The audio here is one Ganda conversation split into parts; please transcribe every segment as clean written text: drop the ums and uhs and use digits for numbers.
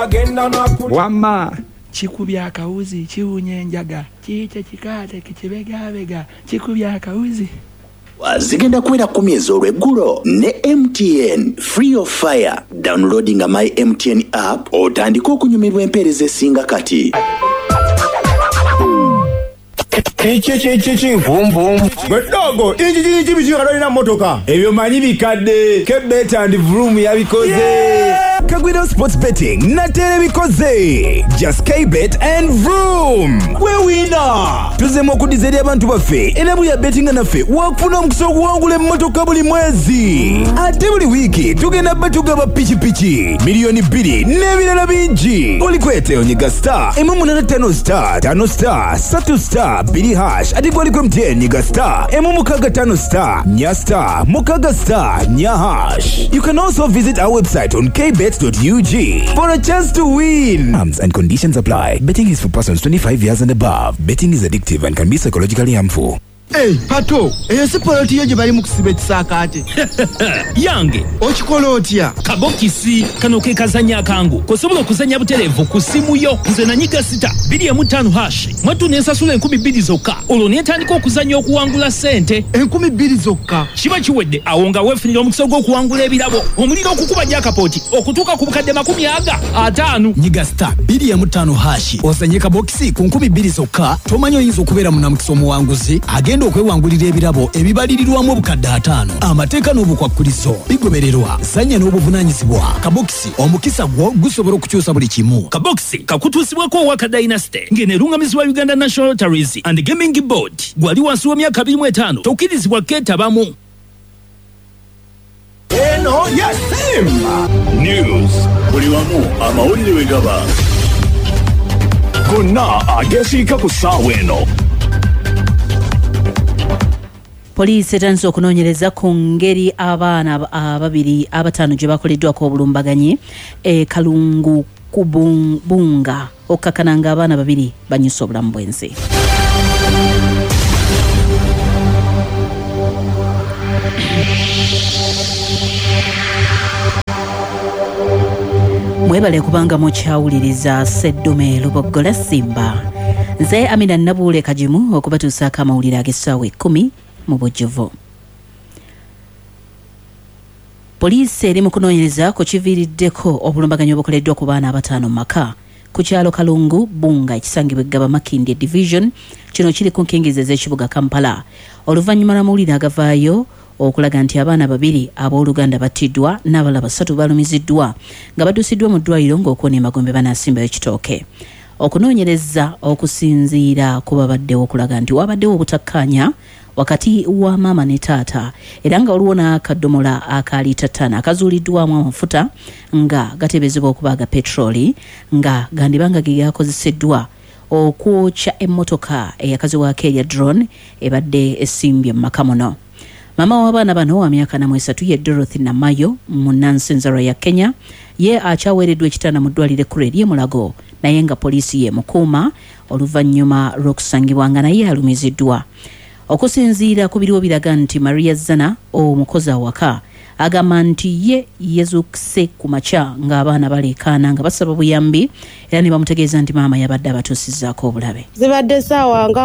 Wamma chikubya akawuzi chiwunya enjaga kiite kikaate kichibegabega chikubya akawuzi zigenda kuwera 10 ez'olweggulo ne MTN free of fire. Downloading my MTN app otandika okunyumirwa empeereza esinga kati. Boom boom. Dogo, inji bichikadolina motoka. Ebyo manyi bikadde. Kebet and Vroom yabikoze. Kagwida Sports Betting natere bikoze. Just Kbet and Vroom. We winner. Tuzemo kudizeri abantu baffe. Enabu ya betting naffe. Wakufuna omukisa okuwangula emmotoka buli mwezi. Ate buli wiki tugenda batugaba pichi. Milioni 2 n'ebirala bingi. Olikwete onyiga star. M85 star. 5 star. 3 star. 2 hash. Ati kwa liku MTN nyiga star. Mukaga 5 star. Nya star. Mukaga star. Nya hash. You can also visit our website on kbet.ug for a chance to win. Terms and conditions apply. Betting is for persons 25 years and above. Betting is addictive and can be psychologically harmful. Hey, Pato, sipoloti yo gye bali mu kusiba ekisakaate. Yange, okikola otya? Kabokisi kano ke kazanya kangu. Kosobola okuzanya buterevu ku simu yo. Nze nanyiga sita 2 hash. Mwatu nensasula 2,000 zokka. Olwo netandika okuzanya okuwangula sente. 2,000 zokka. Kiba kiwedde awo nga weefunira omukisa gw'okuwangula ebirabo. Omuliro okukuba jakapoti okutuuka ku bukadde 50. Nyiga star 2 hash. Osanye kabokisi ku 2,000 zokka. Tomanyi oyinza okubeera munamukisa omuwanguzi. Agenda okwewangulira ebirabo ebibalirirwamu obukadde 5. Amateeka n'obukwakkulizo bigobererwa. Zanya n'obuvunanyizibwa. Kabokisi omukisa gwo gusobola okukyusa buli kimu. Kabokisi kakutuusibwako owaka Dynasty ng'enerungamizibwa Uganda National Lotteries and Gaming Board. Gwali wansi w'emyaka 25 tokkirizibwa keetabamu. Eno ya Simba News buli wamu amawulire wegaba gonna agesiika ku ssaawa eno. Poliisi etandise okunoonyereza ku ngeri abaana 5 gye bakoleddwako obulumbaganyi Kalungu Kubunga okkakkana nga abaana 2 banyusa obulamu bw'ensi. Mwebale kubanga mukyawuliriza Seddume Lubogola Simba. Nze Amina Nabuule Kajimu okubatuusaako amawulire ag'essaawa 10 mu bujjuvu. Poliisi eri mu kunoonyereza ku kiviiriddeko obulumbaganyi obukoleddwa ku baana 5 maka ku kyalo Kalungu Bunga ekisangibwa Gaba Makindye Division. Kino kiri ku nkengeza z'ekibuga Kampala. Oluvannyuma lw'amawulire agavaayo okulaga nti abaana 2 abooluganda battiddwa n'abalala 3 balumiziddwa nga baddusiddwa mu ddwaliro ng'okuwona emagombe banaasimbayo kitooke. Okunoonyereza okusinziira ku babaddewo okulaga nti wabaddewo obutakkaanya wakati wa maama ne taata era nga waliwo n'akadomola aka liita 5 akazuuliddwamu amafuta nga gateeberezebwa okuba aga petroli nga gandibanga ge gakozeseddwa okwokya emmotoka eyakazibwako erya drone ebadde esimbye mu maka muno. Mama w'abaana bano wa myaka 3 ye Dorothy Namayo mu Nansenzaro ya Kenya ye akyaweereddwa ekitanda mu ddwaliro ekkulu ery'e Mulago naye nga poliisi ye mukuuma oluvannyuma lw'okusangibwa nga naye alumiziddwa. Okusinziira ku biriwo biraga nti Maria Zana omukozi awaka agamba nti ye yezuukise ku makya ng'abaana baleekaana nga basaba buyambi era ne bamutegeeza nti maama yabadde abatuusizzaako obulabe. Zibadde ssaawa nga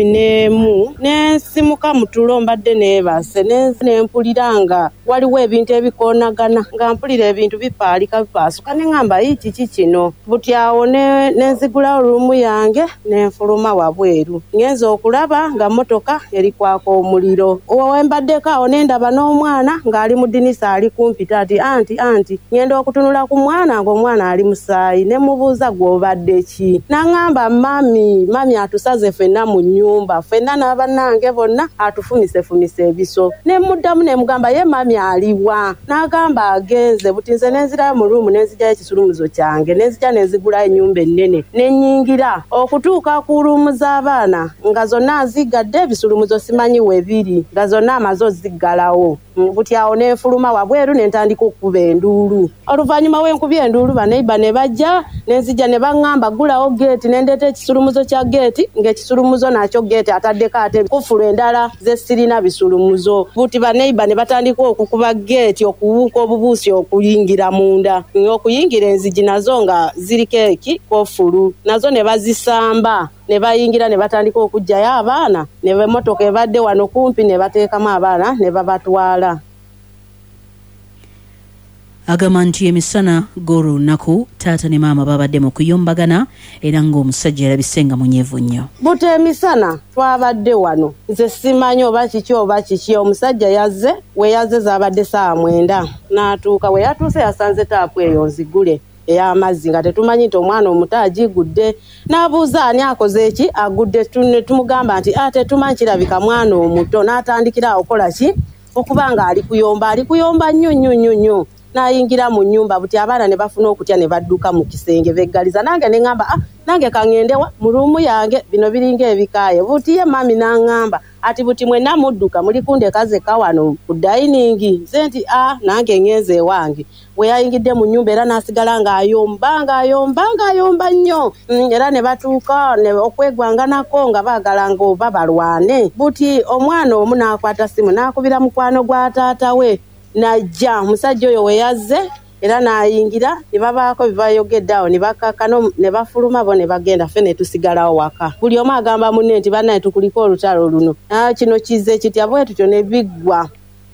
11 nensimuka mu tulo mbadde neebase nempulira nga waliwo ebintu ebikoonagana nga mpulira ebintu bipaalika bipaasuka ne ngamba kiki kino buti awo nenzigula olumu yange nenfuluma wabweru ngenza okulaba nga mmotoka erikwako omuliro. Wembaddeko awo nendaba n'omwana ng'ali mu dinisa ali kumpita ati anti ngenda okutunula ku mwana ng'omwana ali musaayi ne mubuuza gw'obadde ki. N'angamba mami atusaze ffenna mu nnyumba ffenna n'abannange bonna atufumise ebiso. Ne muddamu ne mugamba ye mami aliwa. N'agamba agenze buti nze nenzirayo mu ruumu nenzigyayo ekisulumuzo kyange nenzija nenzigula ennyumba ennene nennyingira okutuuka ku ruumu z'abaana nga zonna azigadde ebisulumuzo simanyi webiri nga zonna amaze oziggalawo. buti awo nenfuluma wabweru nentandika okukuba enduulu. Oluvannyuma w'enkubya enduulu baneiba ne bajja nenzija ne baŋŋamba gulawo geeti nendeeta ekisulumuzo kya geeti ng'ekisulumuzo nakyo geeti ataddeko ate kufulu endala ze sirina bisulumuzo. Buti baneiba ne batandika okukuba geeti okubuuka obubuusi okuyingira munda. Okuyingira enzigi nazo nga ziriko kufulu nazo ne bazisamba ne bayingira ne batandika okujjayo abaana ne b'emmotoka ebadde wano kumpi ne bateekamu abaana ne babatwala. Agamba nti emisana gw'olunaku taata ne maama babadde mu kuyombagana era ng'omusajja yalabisenga munyeevu nnyo. Buti emisana twabadde wano nze simanyi oba kiki omusajja yazze we yazze zaabadde 9:00 n'atuuka we yatuuse yasanze taapu eyo nzigule ey'amazzi nga tetumanyi nti omwana omuto agigudde. N'abuuza ani akoze eki agudde, tumugamba nti tetumanyi kirabika mwana omuto. N'atandikira okola ki okuba nga ali kuyomba nnyo. N'ayingira mu nnyumba buti abaana ne bafuna okutya ne badduka mu kisenge beggaliza. Nange ne ŋŋamba nange kaŋŋendewa mu luumu yange bino biringa ebikaaye. Buti ye mami n'aŋŋamba ati buti mwenna mudduka muli kundeka zekka wano ku dayiningi. Nze nti nange ŋŋenze ewange. We yayingidde mu nnyumba era n'asigala ng'ayomba nnyo. Era ne batuuka okwegwanganako nga baagala ng'oba balwane. Buti omwana omu n'akwata simu n'akubira mukwano gwa taata we. Najja omusajja oyo we yazze era n'ayingira ne babaako bibayogedde awo ne bakakkano ne bafuluma bo ne bagenda ffe ne tusigalawo waka. Buli omu agamba munne nti bannaye tukuliko olutalo luno. Kino kizze kitya bwe tutyo ne biggwa.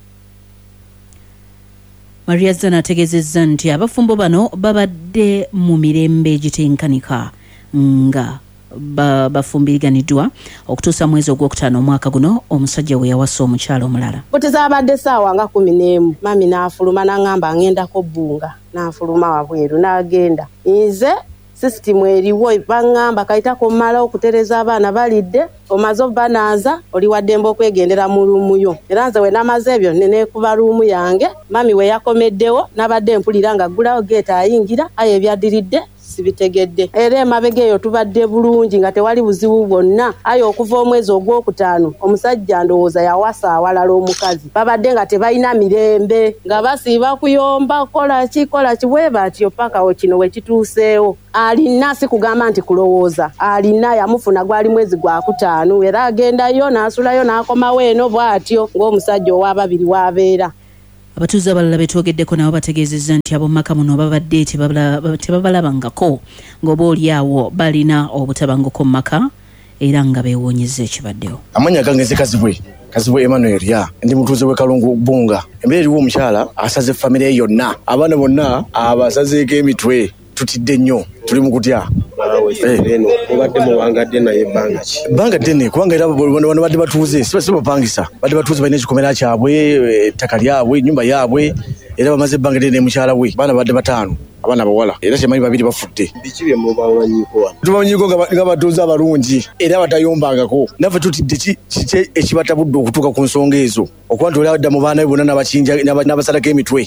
Maria Zana ategeezezza nti abafumbo bano babadde mu mirembe egitenkanika nga bafumbiriganiddwa okutuusa mwezi ogwokutaano omwaka guno omusajja we yawasa omukyalo omulala. Buti zaabadde ssaawa nga 11 mami n'afuluma n'aŋŋamba ŋŋendako bbunga n'afuluma wabweru n'agenda. Nze sisitimu eriwo baŋŋamba kayitako mmala okutereza abaana balidde omaze banaaza oli waddembe okwegendera mu luumu yo. Era nze we namaze ebyo neneekuba luumu yange mami we yakomeddewo nabadde mpulira nga ggulawo geeta ayingira aye ebyaddiridde sibitegedde. Era emabega eyo tubadde bulungi nga tewali buzibu bwonna. Aye okuva omwezi ogwokutaano omusajja ndowooza yawasa awalala omukazi. Babadde nga tebalina mirembe nga basiiba kuyomba kola ki bwe batyo paka kino we kituuseewo. Alina si kugamba nti kulowooza. Alina yamufuna gwali mwezi gwa kutaano era agendayo n'asulayo n'akomawo eno bw'atyo ng'omusajja ow'ababiri w'abeera. Abatuuze abalala betwogeddeko nabo bategeezezza nti ab'omumaka muno babadde tebabalabangako ng'oba oliawo balina obutabanguko mu maka era nga beewuunyizza ekibaddewo. Amannya gange nze Kazibwe Emmanuel ndi mutuuze w'e Kalungu Bbunga. Embeera eriwo omukyala asaze famire ye yonna, abaana bonna abasazeeko emitwe. Tutidde nnyo tuli mu kutya. Obadde muwangadde naye ebbanga ddene kubanga era bano badde batuuze si bapangisa badde batuuze balina ekikomera kyabwe ettaka lyabwe ennyumba yaabwe era bamaze ebbanga ddene mukyala we baana badde 5 abaana bawala era kyemanyi 2 bafudde. Biki bye mubawanyiko wano? Tubawanyiko nga batuuze abalungi era batayombangako. Naffe tutidde kiki ekibatabudde okutuuka ku nsonga ezo okuba nti oli adda mu baana be bonna n'abakinja n'abasalako emitwe.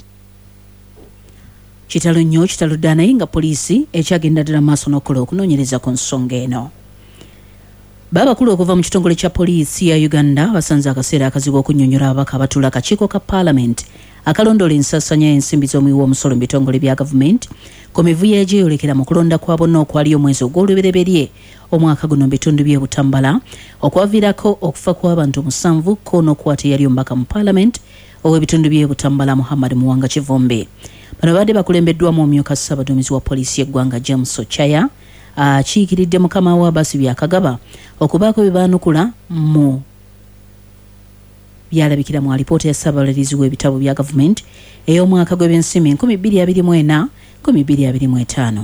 Kitalo nnyo kitalo ddala naye nga poliisi ekyagenda ddala maaso n'okukola okunoonyereza ku nsonga eno. Babakulu okuva mu kitongole kya poliisi ya Uganda basanze akaseera akazibu okunnyonnyola ababaka abatuula akakiiko ka paalamenti akalondoola ensaasaanya y'ensimbi z'omuwi w'omusolo mu bitongole bya gavumenti ku mivuyo egyeyolekera mu kulonda kwa bonna okwali omwezi ogw'olubereberye omwaka guno mu bitundu by'e Butambala okwaviirako okufa kw'abantu 7 ko n'okukwata eyali omubaka mu paalamenti ow'ebitundu by'e Butambala Muhammad Muwanga Kivumbi. Bano badde bakulembeddwamu omumyuka ssaabaduumizi wa poliisi y'eggwanga James Ochaya akiikiridde mukama wa Abasi Byakagaba okubaako bye baanukula mu byalabikira mu alipoota ya ssaababalirizi w'ebitabo bya gavumenti ey'omwaka gw'ebyensimbi 2024-2025.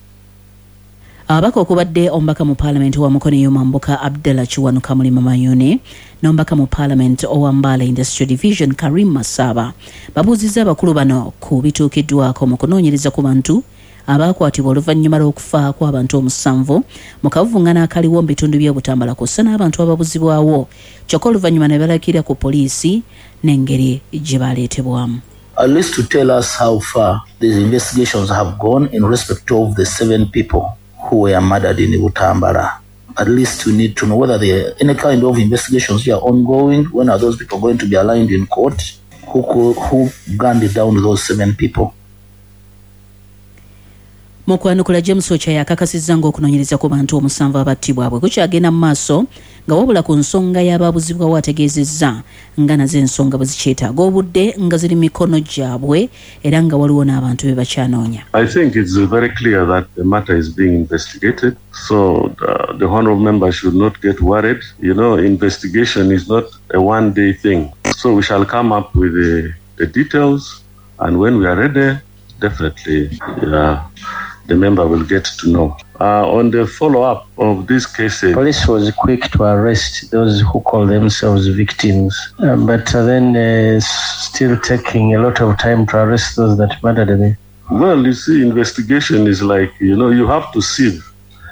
Ababaka okubadde omubaka mu paalamenti owa Mukono Mambuka Abdallah Kiwanuka Mulima Mayune n'omubaka mu paalamenti owa Mbala Industrial Division Karim Masaba babuuzizza abakulu bano ku bituukiddwako mu kunoonyereza ku bantu abaakwatibwa oluvannyuma lw'okufa kw'abantu 7 mu kavuvuŋŋaana akaliwo mu bitundu by'e Butambala kw'ossa n'abantu ababuzibwawo kyokka oluvannyuma ne balakira ku poliisi n'engeri gye baleetebwamu. At least to tell us how far these investigations have gone in respect of the 7 people who were murdered in Butambala. At least we need to know whether there are any kind of investigations here ongoing. When are those people going to be aligned in court? who gunned down those 7 people. Mukwanukula James Ocha yakakasizza ng'okunoonyereza ku bantu omusanvu abattibwabwe kukyagenda mu maaso nga wabula ku nsonga y'abaabuzibwawo ategeezezza nga nazo ensonga bwe zikyetaaga obudde nga ziri mikono gyabwe era nga waliwo n'abantu be bakyanoonya. I think it's very clear that the matter is being investigated, so the honourable member should not get worried. You know, investigation is not a one-day thing, so we shall come up with the details, and when we are ready, definitely the member will get to know. On the follow-up of these cases, police was quick to arrest those who call themselves victims, but then still taking a lot of time to arrest those that murdered them. Well, you see, investigation is like, you have to sieve.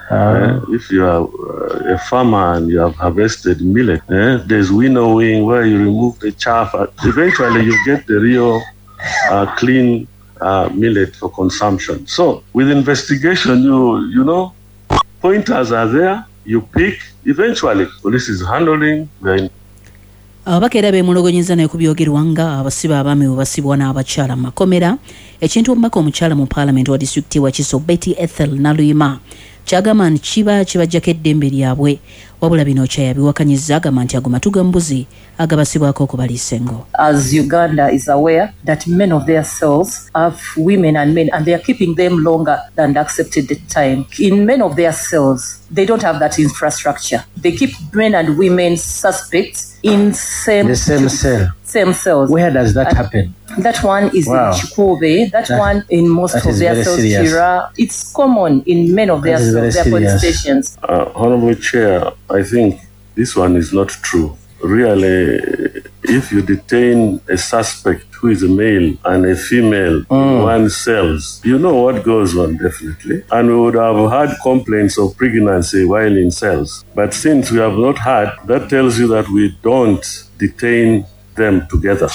If you are a farmer and you have harvested millet, there's winnowing where you remove the chaff. Eventually, you get the real clean millet for consumption. So with investigation, you know, pointers are there, you pick, eventually police is handling the ababaka era beemulogonyeza naye ku byogerwa nga abasiba abaami bwe basibwa n'abakyala mu makomera. Ekintu omubaka omukyala mu paalamenti wa disitulikiti wa Kiso Betty Ethel Naluyima kyagamba nti kiba kibajjako eddembe lyabwe wabula bino kyayabiwakanyizza agamba nti ago matu ga mbuzi agabasibwako okubaliisa engo. As Uganda is aware that many of their cells have women and men and they are keeping them longer than the accepted time. In many of their cells, they don't have that infrastructure. They keep men and women suspects in the same cell. Same cells. Where does that happen? That one is in Chikobe. That one in most of their cells. Chira. It's common in many of their cells, their police stations. Honorable Chair, I think this one is not true. Really, if you detain a suspect who is a male and a female in one cells, you know what goes on definitely. And we would have had complaints of pregnancy while in cells. But since we have not had, that tells you that we don't detain them together.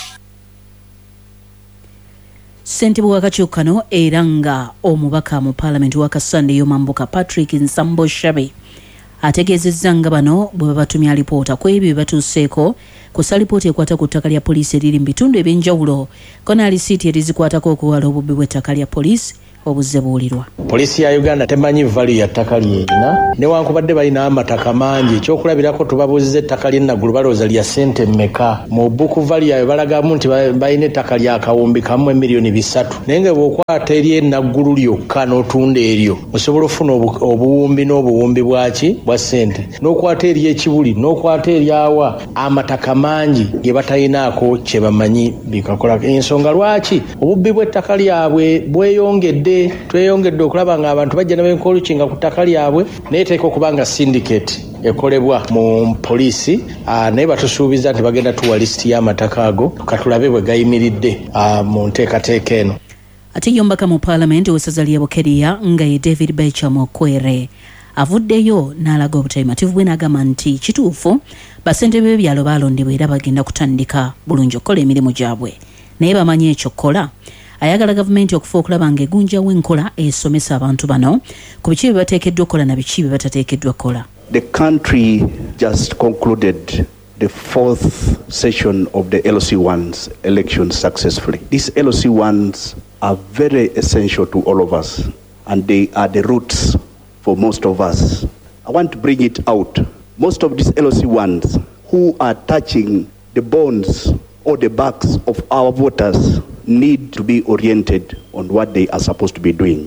Ssentebe w'akakiiko kano era nga omubaka mu paalamenti wa Kasande Yomambuka Patrick Nsambo Shabe ategeezezza nga bano bwe babatumya alipoota ku ebyo bye batuuseeko kusa alipoota ekwata ku ttaka lya poliisi eriri mu bitundu ebyenjawulo ko na alisiiti erizikwatako okuwala obubbi bw'ettaka lya poliisi obuzze buwulirwa. Poliisi ya Uganda temanyi value ya ttaka lyerina newankubadde balina amataka mangi. Ekyokulabirako tubabuuziza ettaka ly'e Nagulu balowooza lya ssente mmeka. Mu buku value yayo balagamu nti balina ettaka lya kawumbi kamu $3 million. Naye nga bw'okwata ery'e Nagulu lyokka n'otunda eryo osobola ofuna obuwumbi n'obuwumbi bwaki bwa ssente. N'okwata ery'ekibuli n'okwata eryawa amataka mangi ge batalinaako kye bamanyi bikakola. Ensonga lwaki obubbi bw'ettaka lyabwe bweyongedde. Tweyongedde okulaba nga abantu bajja n'abenkolukinga ku ttaka lyabwe naye teeka okuba nga syndicate ekolebwa mu poliisi naye batusuubiza nti bagenda tuwa lisiti y'amataka ago katulabe bwe gayimiridde mu nteekateeka eno. Ate yombaka mu paalamenti w'essaza lya Bukeria nga ye David Becha Mokwere avuddeyo n'alaga obutamativu bwe n'agamba nti kituufu bassentebe b'ebyalo baalondebwa era bagenda kutandika bulungi okukola emirimu gyabwe naye bamanyi ekyo kukola. Ayagala gavumenti okufa okulaba nga egunjawo enkola esomesa abantu bano ku biki bye bateekeddwa okukola na biki bye batateekeddwa kukola. The country just concluded the 4th session of the LC1's elections successfully. These LC1s are very essential to all of us and they are the roots for most of us. I want to bring it out. Most of these LC1s who are touching the bones or the backs of our voters need to be oriented on what they are supposed to be doing.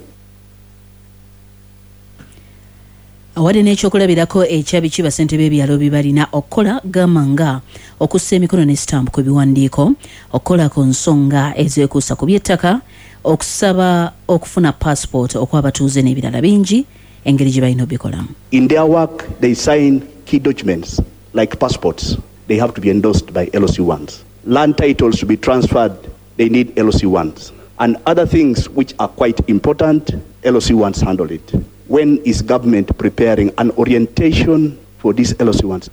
Awadde n'ekyokulabirako ekya biki bassentebe b'ebyalo bye balina okukola gamba nga okussa emikono ne sitampu ku biwandiiko okukola ku nsonga ezeekuusa ku by'ettaka okusaba okufuna passport okw'abatuuze n'ebirala bingi engeri gye balina obikolamu. In their work they sign key documents like passports. They have to be endorsed by LC1s. Land titles to be transferred, they need LC1s. And other things which are quite important, LC1s handle it. When is government preparing an orientation for these LC1s?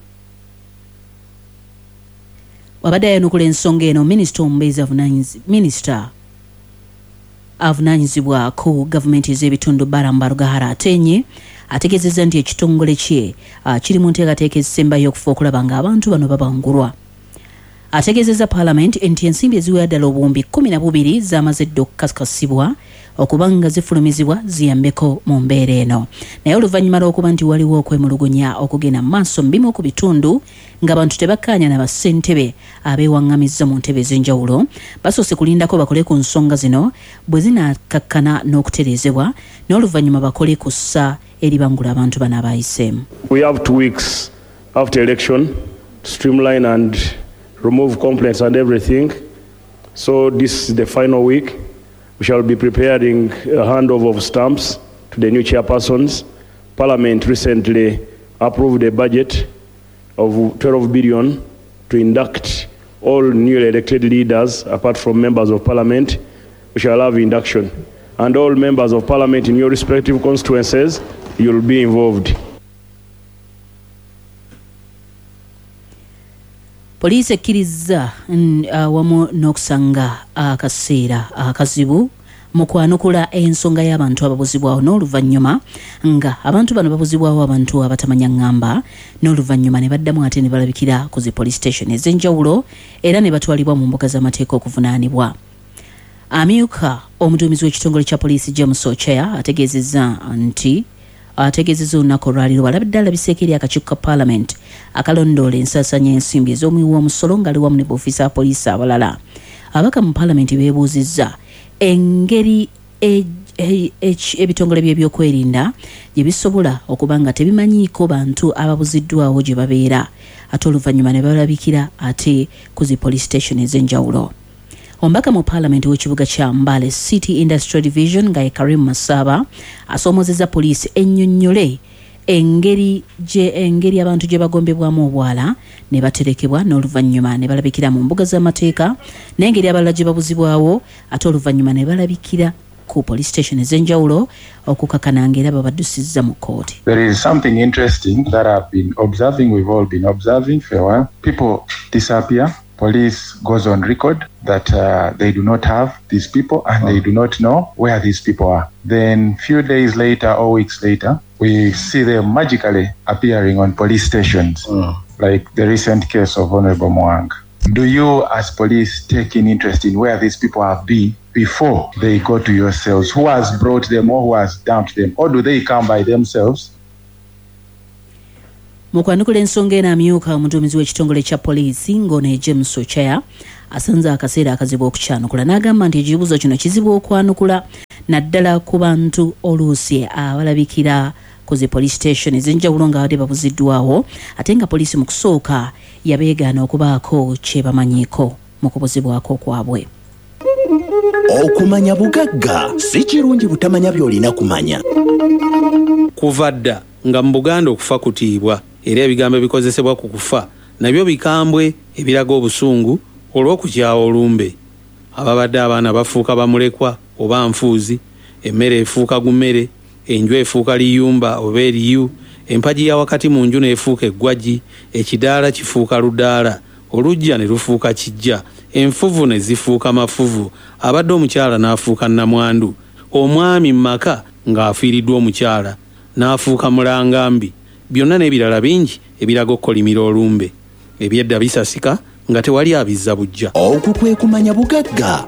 Wabadde ayanukula ensonga eno minisita avunaanyizibwa ku gavumenti ez'ebitundu Baramba Rugahara Atenye ategeezezza nti ekitongole kye kiri mu nteekateeka ezisembayo okufa okulaba nga abantu bano babangulwa. ategeezezza Parliament nti ensimbi eziwera ddala obuwumbi 12 zamaze dda okukakasibwa okubanga zifulumizibwa ziyambeko mu mbeera eno. Naye oluvannyuma lw'okuba nti waliwo okwemulugunya okugenda mu maaso mu bimu ku bitundu ng'abantu tebakkaanya na bassentebe abeewaŋŋamizza mu ntebe ez'enjawulo, basoose kulindako bakole ku nsonga zino bwe zinaakakkana n'okutereezebwa n'oluvannyuma bakole ku ssa eribangula abantu bano abayiseemu. We have 2 weeks after election to streamline and remove complaints and everything. So this is the final week. We shall be preparing a handover of stamps to the new chairpersons. Parliament recently approved a budget of 12 billion to induct all newly elected leaders apart from members of Parliament. We shall have induction. And all members of Parliament in your respective constituencies, you'll be involved. Poliisi ekkiriza wamu n'okusanga akaseera akazibu mu kwanukula ensonga y'abantu ababuzibwawo n'oluvannyuma nga abantu bano babuzibwawo abantu abatamanya ŋŋamba n'oluvannyuma ne baddamu ate ne balabikira ku zi police station ez'enjawulo era ne batwalibwa mu mbuga z'amateeka okuvunaanibwa. Amyuka omuduumizi w'ekitongole kya poliisi James Ocheya ategeezezza olunaku olwaliro balabidde alabiseeko eri akakiiko ka Parliament akalondoola ensaasaanya ensimbi ez'omuwi w'omusolo ng'ali wamu ne b'ofiisa poliisi abalala. Abaka mu Parliament beebuuzizza engeri ebitongole by'ebyokwerinda gye bisobola okuba nga tebimanyiiko bantu ababuziddwawo gye babeera ate oluvannyuma ne balabikira ate ku zi police station ez'enjawulo. Ombaka mu Parliament w'ekibuga kya Mbale City Industrial Division nga Karim Masaba asoomozezza poliisi ennyonnyole engeri abantu gye bagombebwamu obwala ne baterekebwa n'oluvannyuma ne balabikira mu mbuga z'amateeka n'engeri abalala gye babuzibwawo ate oluvannyuma ne balabikira ku police station ez'enjawulo okukakana ng'era babaddusizza mu kooti. There is something interesting that I've been observing, we've all been observing for a while. People disappear. Police goes on record that they do not have these people and they do not know where these people are. Then few days later or weeks later, we see them magically appearing on police stations, like the recent case of Honorable Mwang. Do you as police take an interest in where these people have been before they go to your cells? Who has brought them or who has dumped them? Or do they come by themselves? Mu kwanukula ensonga eno amyuka omuduumizi w'ekitongole kya poliisi ng'ono James Ocheya asanze akaseera akazibu okukyanukula n'agamba nti ekibuuzo kino kizibu okwanukula naddala ku bantu oluusi abalabikira ku zi police station ez'enjawulo nga badde babuziddwawo ate nga poliisi mu kusooka yabeegaana okubaako kye bamanyiiko mu kubuzibwako kwabwe. Okumanya bugagga si kirungi butamanya by'olina kumanya. Kuva dda nga mu Buganda okufa kutiibwa era ebigambo ebikozesebwa ku kufa nabyo bikambwe ebiraga obusungu olw'okukyawa olumbe. Ababadde abaana bafuuka bamulekwa oba nfuuzi, emmere efuuka gumere, enju efuuka liyumba oba eriyu, empagi ya wakati mu nju n'efuuka eggwagi, ekidaala kifuuka ludaala, olujja ne lufuuka kijja, enfuvu ne zifuuka mafuvu, abadde omukyala n'afuuka nnamwandu, omwami mmaka ng'afiiriddwa omukyala n'afuuka mulangambi, byonna n'ebirala bingi ebiraga okukolimira olumbe. Ebyedda bisasika nga tewali abizza bujja. Okwo kwe kumanya bugagga.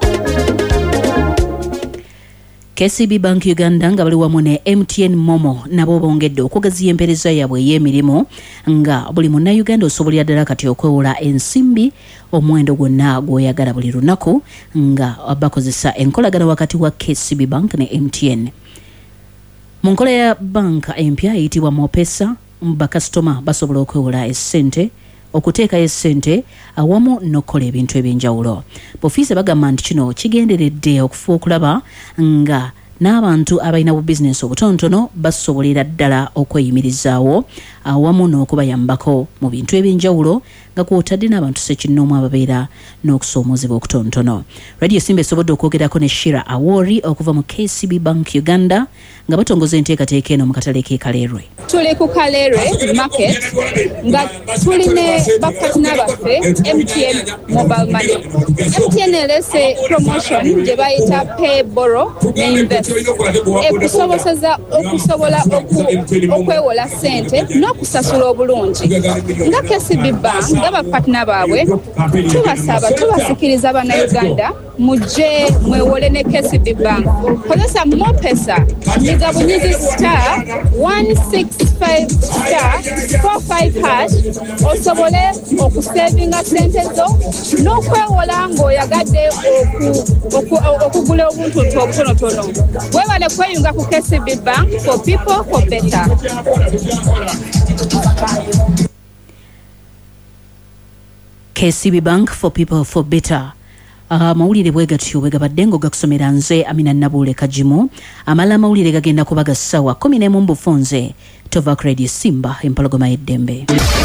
KCB Bank Uganda nga bali wamu ne MTN Momo nabo bongedde okugaziya empeereza yaabwe ey'emirimu nga buli munnayuganda osobolera ddala kati okwewola ensimbi omuwendo gwonna gw'oyagala buli lunaku nga bakozesa enkolagana wakati wa KCB Bank ne MTN. Mu nkola ya banka empya eyitibwa Mopesa bakasitoma basobola okwewola essente okuteekayo essente awamu n'okukola ebintu eby'enjawulo. B'ofiisa bagamba nti kino kigenderedde okufa okulaba nga n'abantu abalina bu bizinesi obutonotono basobolera ddala okweyimirizaawo awamu n'okubayambako mu bintu eby'enjawulo nga kw'otadde n'abantu ssekinnoomu ababeera n'okusoomoozebwa okutonotono. Radio Simba esobodde okwogerako ne Shira Awori okuva mu KCB Bank Uganda nga batongoza enteekateeka eno mu katale k'e Kaleerwe. Tuli ku Kaleerwe market nga tuli ne bapatina baffe MTN Mobile Money. MTN elese promotion gye bayita Pay Borrow ne Invest. Ekusoboseza okwewola ssente n'okusasula obulungi. Nga KCB Bank ng'abapatina baabwe tubasaba tubasikiriza Bannayuganda mujje mwewole ne KCB Bank kozesa mopesa nyiga bunyizi star 165 star 45 hash osobole okusevinga sente zo n'okwewola ng'oyagadde okugula obuntu obutonotono webale kweyunga ku KCB Bank for people for better. KCB Bank for people for better. Mawulire bwegatyo bwegabadde ng'ogakusomera nze Amina Nabule Kajimu. Amala mawulire gagenda kubaga ssawa 11 mbufunze. Tova Credit Simba empologoma y'eddembe.